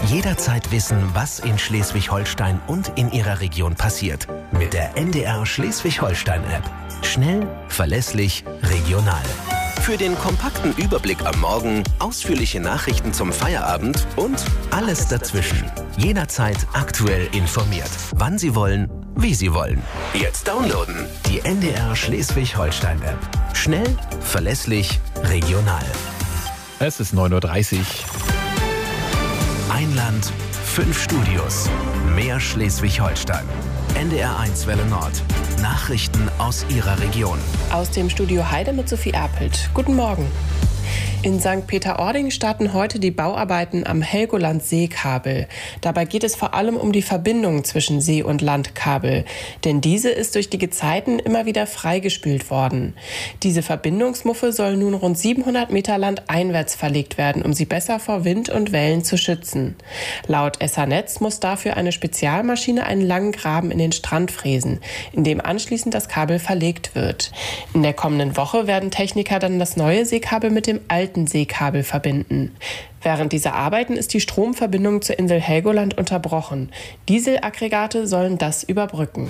Jederzeit wissen, was in Schleswig-Holstein und in Ihrer Region passiert. Mit der NDR Schleswig-Holstein-App. Schnell, verlässlich, regional. Für den kompakten Überblick am Morgen, ausführliche Nachrichten zum Feierabend und alles dazwischen. Jederzeit aktuell informiert. Wann Sie wollen, wie Sie wollen. Jetzt downloaden. Die NDR Schleswig-Holstein-App. Schnell, verlässlich, regional. Es ist 9:30 Uhr. Ein Land, 5 Studios. Mehr Schleswig-Holstein. NDR1 Welle Nord. Nachrichten aus Ihrer Region. Aus dem Studio Heide mit Sophie Erpelt. Guten Morgen. In St. Peter-Ording starten heute die Bauarbeiten am Helgoland-Seekabel. Dabei geht es vor allem um die Verbindung zwischen See- und Landkabel. Denn diese ist durch die Gezeiten immer wieder freigespült worden. Diese Verbindungsmuffe soll nun rund 700 Meter landeinwärts verlegt werden, um sie besser vor Wind und Wellen zu schützen. Laut Essernetz muss dafür eine Spezialmaschine einen langen Graben in den Strand fräsen, in dem anschließend das Kabel verlegt wird. In der kommenden Woche werden Techniker dann das neue Seekabel mit dem alten Seekabel verbinden. Während dieser Arbeiten ist die Stromverbindung zur Insel Helgoland unterbrochen. Dieselaggregate sollen das überbrücken.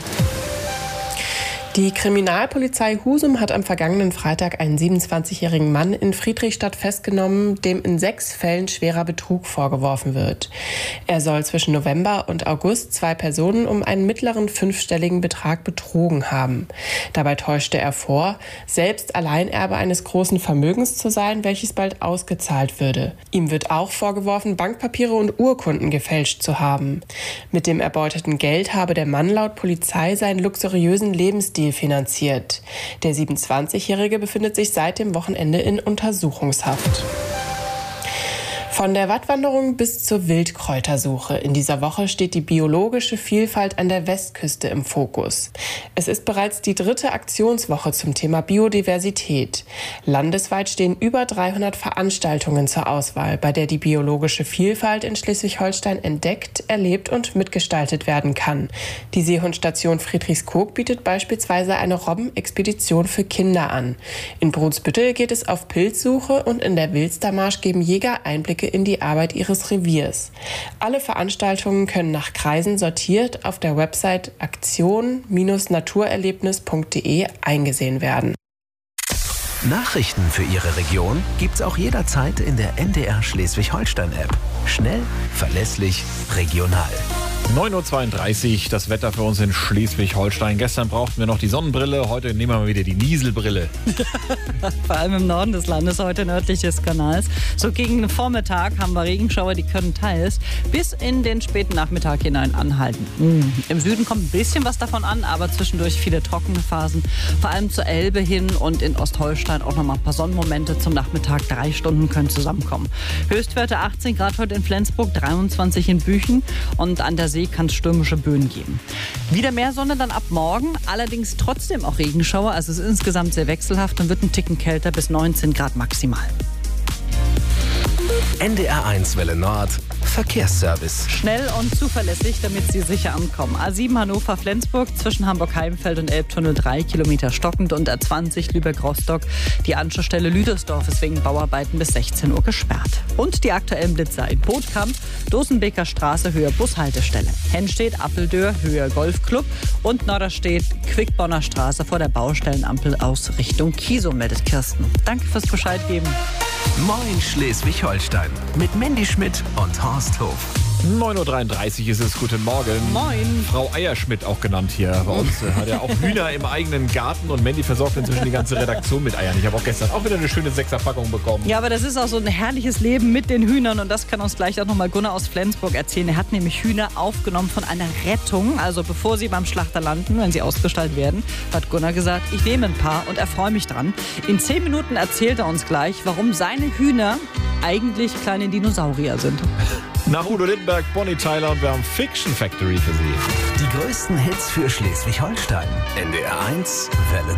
Die Kriminalpolizei Husum hat am vergangenen Freitag einen 27-jährigen Mann in Friedrichstadt festgenommen, dem in 6 Fällen schwerer Betrug vorgeworfen wird. Er soll zwischen November und August 2 Personen um einen mittleren 5-stelligen Betrag betrogen haben. Dabei täuschte er vor, selbst Alleinerbe eines großen Vermögens zu sein, welches bald ausgezahlt würde. Ihm wird auch vorgeworfen, Bankpapiere und Urkunden gefälscht zu haben. Mit dem erbeuteten Geld habe der Mann laut Polizei seinen luxuriösen Lebensstil finanziert. Der 27-Jährige befindet sich seit dem Wochenende in Untersuchungshaft. Von der Wattwanderung bis zur Wildkräutersuche. In dieser Woche steht die biologische Vielfalt an der Westküste im Fokus. Es ist bereits die 3. Aktionswoche zum Thema Biodiversität. Landesweit stehen über 300 Veranstaltungen zur Auswahl, bei der die biologische Vielfalt in Schleswig-Holstein entdeckt, erlebt und mitgestaltet werden kann. Die Seehundstation Friedrichskoog bietet beispielsweise eine Robbenexpedition für Kinder an. In Brunsbüttel geht es auf Pilzsuche und in der Wilstermarsch geben Jäger Einblicke in die Arbeit ihres Reviers. Alle Veranstaltungen können nach Kreisen sortiert auf der Website aktion-naturerlebnis.de eingesehen werden. Nachrichten für Ihre Region gibt's auch jederzeit in der NDR Schleswig-Holstein-App. Schnell, verlässlich, regional. 9:32 Uhr, das Wetter für uns in Schleswig-Holstein. Gestern brauchten wir noch die Sonnenbrille, heute nehmen wir mal wieder die Nieselbrille. Vor allem im Norden des Landes, heute nördlich des Kanals. So gegen den Vormittag haben wir Regenschauer, die können teils bis in den späten Nachmittag hinein anhalten. Im Süden kommt ein bisschen was davon an, aber zwischendurch viele trockene Phasen. Vor allem zur Elbe hin und in Ostholstein auch noch mal ein paar Sonnenmomente zum Nachmittag. 3 Stunden können zusammenkommen. Höchstwerte 18 Grad heute in Flensburg, 23 in Büchen und an der See kann es stürmische Böen geben. Wieder mehr Sonne dann ab morgen, allerdings trotzdem auch Regenschauer. Also es ist insgesamt sehr wechselhaft und wird ein Ticken kälter bis 19 Grad maximal. NDR1 Welle Nord. Verkehrsservice. Schnell und zuverlässig, damit Sie sicher ankommen. A7 Hannover-Flensburg zwischen Hamburg-Heimfeld und Elbtunnel 3 Kilometer stockend und A20 Lübeck-Rostock. Die Anschlussstelle Lüdersdorf ist wegen Bauarbeiten bis 16 Uhr gesperrt. Und die aktuellen Blitzer in Bootkamp, Dosenbeker Straße, Höhe Bushaltestelle. Hennstedt, Appeldörr, Höhe Golfclub und Norderstedt, Quickbonner Straße vor der Baustellenampel aus Richtung Kiesow, meldet Kirsten. Danke fürs Bescheid geben. Moin Schleswig-Holstein mit Mandy Schmidt und Horst Hof. 9:33 Uhr ist es, guten Morgen. Moin. Frau Eierschmidt auch genannt hier bei uns. Hat ja auch Hühner im eigenen Garten und Mandy versorgt inzwischen die ganze Redaktion mit Eiern. Ich habe auch gestern auch wieder eine schöne 6er-Packung bekommen. Ja, aber das ist auch so ein herrliches Leben mit den Hühnern und das kann uns gleich auch nochmal Gunnar aus Flensburg erzählen. Er hat nämlich Hühner aufgenommen von einer Rettung, also bevor sie beim Schlachter landen, wenn sie ausgestaltet werden, hat Gunnar gesagt, ich nehme ein paar und erfreue mich dran. In 10 Minuten erzählt er uns gleich, warum seine Hühner eigentlich kleine Dinosaurier sind. Nach Udo Lindenberg, Bonnie Tyler und wir haben Fiction Factory für Sie. Die größten Hits für Schleswig-Holstein. NDR1 Welle